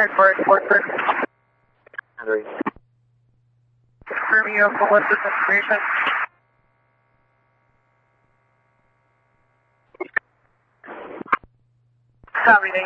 for report, sir. Android. Confirming you have full list information. Copy,